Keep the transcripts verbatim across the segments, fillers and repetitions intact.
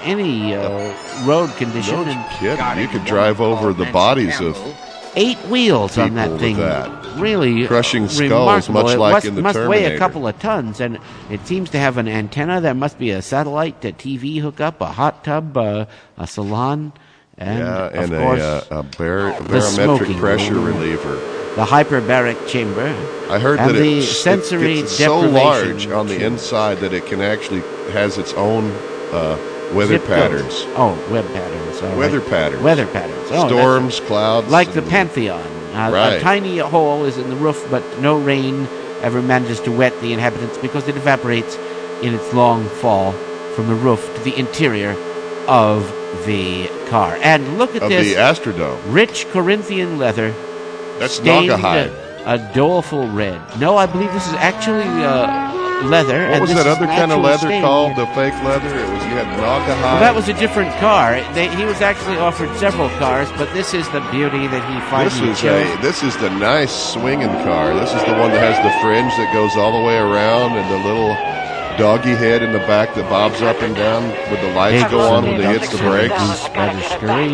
any uh, road condition. No and kidding. You could drive over the bodies of eight wheels on that people with thing. that. Really Crushing skulls, remarkable. much It like must, in the must weigh a Terminator. couple of tons, and it seems to have an antenna. There must be a satellite, a T V hookup, a hot tub, uh, a salon, and, yeah, of and course, a, uh, a bar- the barometric smoking pressure room. reliever. the hyperbaric chamber. I heard and that the it's, sensory it's, it's so deprivation large on the chamber. inside that it can actually has its own uh, weather Zip patterns. codes. Oh, web patterns. all Weather right. patterns. Weather patterns. Oh, Storms, clouds. like the and- Pantheon. Uh, Right. A tiny hole is in the roof, but no rain ever manages to wet the inhabitants because it evaporates in its long fall from the roof to the interior of the car. And look at of this the Astrodome. rich Corinthian leather That's stained Naugahyde. a doleful red. No, I believe this is actually uh, leather. What and was this that is other an kind of actual leather stain called? here. The fake leather? It was you had Naugahyde. Well, that was a different car. They, he was actually offered several cars, but this is the beauty that he This finally is chose. a this is the nice swinging car. This is the one that has the fringe that goes all the way around and the little doggy head in the back that bobs up and down with the lights Eggs go on and when he hits the ducks and brakes. geese by the scurry,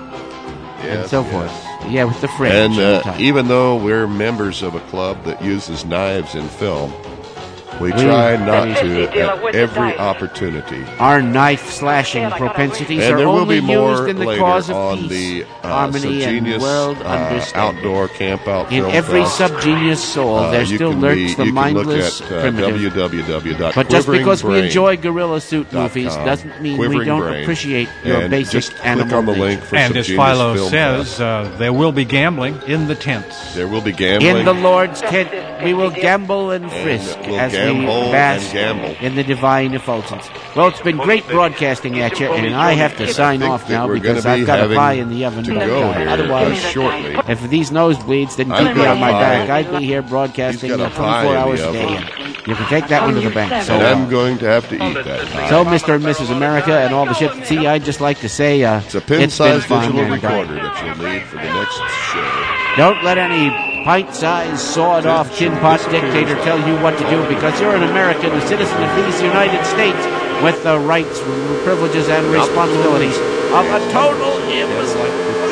and Yes, so yes. forth. Yeah, with the fringe. And on uh, top. even though we're members of a club that uses knives in film, we We- try not Let to at every opportunity. Our knife slashing propensities And are there will only be more used in the later cause of on peace, the uh, harmony, and Subgenius, world uh, understanding. outdoor camp out In film every fest. subgenius soul, Uh, there you still can lurks be- the you can mindless look at, uh, primitive. w w w dot But just quivering because we brain enjoy gorilla suit dot movies com, doesn't mean we Quivering don't Brain, appreciate your and basic just animal click on the nature. link for And as Subgenius Philo Film says, Fest. uh, there will be gambling in the tents. There will be gambling. In the Lord's tent, we will gamble and frisk we'll as we gamble bask and gamble. in the divine effulgence. Well, it's been great broadcasting at you, and I have to sign think off that now we're because gonna be I've got a having pie in the oven. to but, go uh, here otherwise, uh, shortly. if these nosebleeds didn't I've keep me got on a my pie. back, I'd be here broadcasting He's got a uh, pie twenty-four in hours the a day. oven. And you can take that one to the bank. So, And I'm uh, going to have to eat that pie. so Mister and Missus America and all the ships at sea, I'd just like to say uh, It's a it's been pin-sized fun. digital and, uh, recorder that you'll need for the next show. Don't let any pint-sized, sawed-off tin pot dictator tell you what to do, because you're an American, a citizen of these United States, with the rights, r- privileges, and responsibilities of a total imbecile.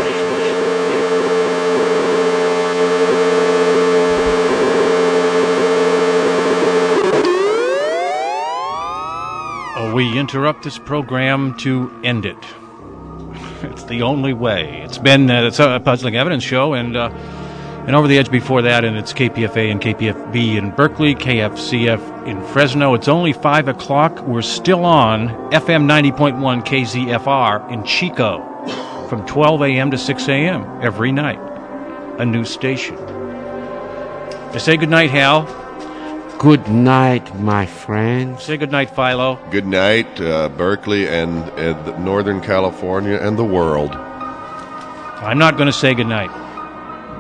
Uh, we interrupt this program to end it. It's the only way. It's been uh, it's a Puzzling Evidence show, and uh, and Over the Edge before that, and it's K P F A and K P F B in Berkeley, K F C F in Fresno. It's only five o'clock. We're still on F M ninety point one K Z F R in Chico from twelve a.m. to six a.m. every night. A new station. I say goodnight, Hal. Good night, my friends. Say goodnight, Philo. Good night, uh, Berkeley and, and Northern California and the world. I'm not going to say goodnight.